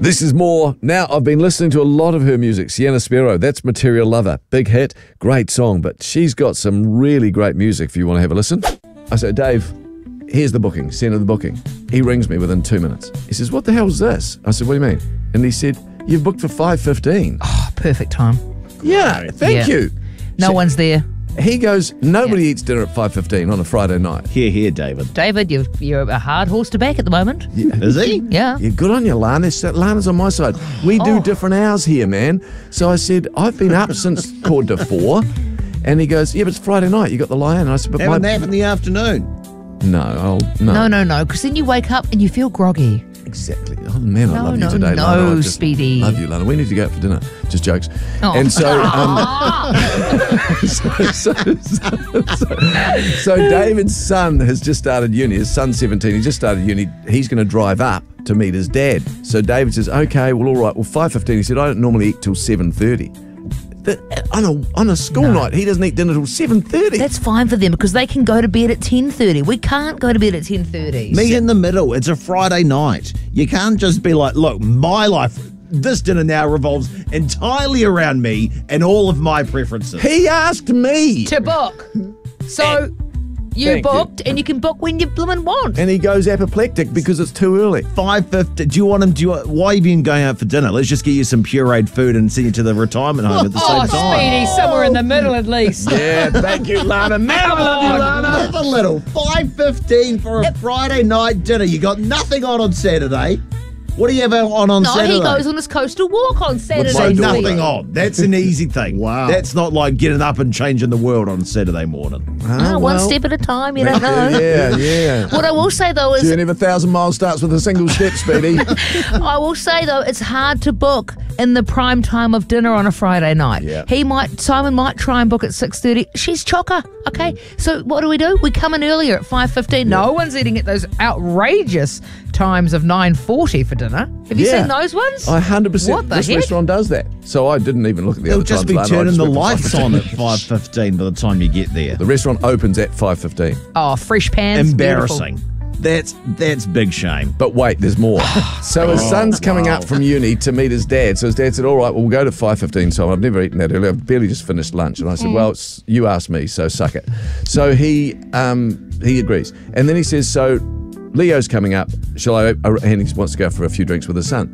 This is more. Now, I've been listening to a lot of her music. Sienna Spiro, that's Material Lover. Big hit, great song, but she's got some really great music if you want to have a listen. I said, Dave, here's the booking, send her the booking. He rings me within 2 minutes. He says, what the hell is this? I said, what do you mean? And he said, you've booked for 5:15. Oh, perfect time. Yeah, thank you. No one's there. He goes, nobody eats dinner at 5:15 on a Friday night. Here, David. David, you're a hard horse to back at the moment. Yeah. Is he? Yeah. Yeah, good on you, Lana. Lana's on my side. We do different hours here, man. So I said, I've been up since 4:45. And he goes, yeah, but it's Friday night. You got the lie-in. And I said, but Have a nap in the afternoon. No. No, because then you wake up and you feel groggy. Exactly. Oh, man, I No, love you no, today, no, Lana. I just Speedy. love you, Lana. We need to go out for dinner. Just jokes. Oh. And so, so David's son has just started uni. His son's 17. He just started uni. He's going to drive up to meet his dad. So David says, okay, well, all right. Well, 5:15. He said, I don't normally eat till 7:30. On a school night, he doesn't eat dinner till 7:30. That's fine for them because they can go to bed at 10:30. We can't go to bed at 10:30. Me in the middle. It's a Friday night. You can't just be like, look, my life, this dinner now revolves entirely around me and all of my preferences. He asked me. To book. So you Thank you. booked and you can book when you blooming want. And he goes apoplectic because it's too early. 5:50. Do you want him? Why have you been going out for dinner? Let's just get you some pureed food and send you to the retirement home at the same time. Speedy, somewhere in the middle at least. Yeah, thank you, Lana. Man, I love you, Lana. Live a little. 5:15 for a Friday night dinner. You got nothing on Saturday. What do you have on No, Saturday? he goes on his coastal walk on Saturday. So Speedy. nothing on. That's an easy thing. Wow. That's not like getting up and changing the world on Saturday morning. One step at a time, you don't know. Yeah. What I will say though is, Journey of 1,000 miles starts with a single step, Speedy. I will say though, it's hard to book in the prime time of dinner on a Friday night. Yeah. Simon might try and book at 6:30. She's chocker, okay? So what do? We come in earlier at 5:15. No one's eating at those outrageous times of 9:40 for dinner. Have you seen those ones? I 100%. What the This heck? restaurant does that. So I didn't even look at the They'll other just times. be Lana. I turning just the went for lights 5:15. on at 5:15 by the time you get there. The restaurant opens at 5:15. Oh, fresh pans. Embarrassing. That's big shame. But wait, there's more. So his son's coming up from uni to meet his dad. So his dad said, all right, well, we'll go to 5:15. So I've never eaten that early. I've barely just finished lunch. And I said, well, you asked me, so suck it. So he agrees. And then he says, so Leo's coming up. And he wants to go for a few drinks with his son.